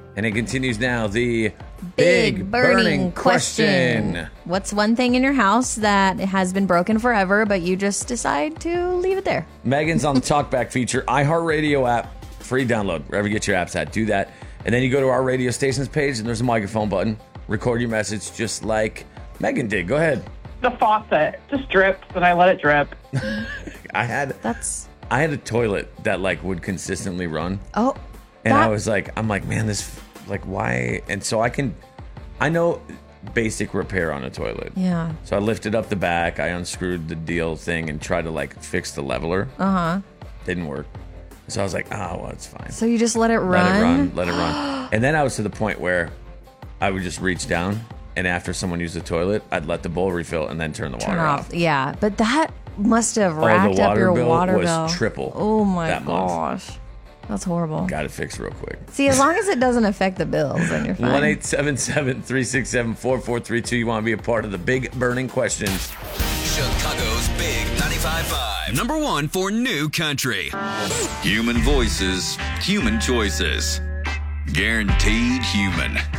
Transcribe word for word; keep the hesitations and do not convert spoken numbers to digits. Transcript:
And it continues now. The Big, big, burning, burning, question. question. What's one thing in your house that has been broken forever, but you just decide to leave it there? Megan's on the Talkback feature, iHeartRadio app, free download, wherever you get your apps at. Do that. And then you go to our radio stations page, and there's a microphone button. Record your message just like Megan did. Go ahead. The faucet just drips, and I let it drip. I had That's... I had a toilet that like would consistently run. Oh. And that- I was like, I'm like, man, this, like, why? And so I can, I know basic repair on a toilet. Yeah. So I lifted up the back, I unscrewed the deal thing and tried to like fix the leveler. Uh-huh. Didn't work. So I was like, oh, well, it's fine. So you just let it run? Let it run, let it run. And then I was to the point where I would just reach down, and after someone used the toilet, I'd let the bowl refill and then turn the Turn water off. off. Yeah, but that must have Oh, the racked up water your bill water was bill. triple Oh my that month. gosh. That's horrible. Got it fixed real quick. See, as long as it doesn't affect the bills, then you're fine. one eight seven seven, three six seven, four four three two. You want to be a part of the big burning questions. Chicago's Big ninety-five point five. Number one for new country. Human voices, human choices. Guaranteed human.